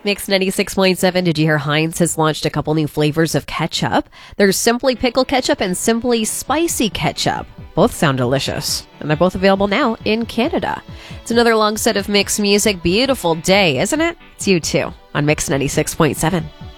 Mix 96.7. Did you hear Heinz has launched a couple new flavors of ketchup? There's Simply Pickle Ketchup and Simply Spicy Ketchup. Both sound delicious, and they're both available now in Canada. It's another long set of mixed music. Beautiful day, isn't it? It's U2 on Mix 96.7.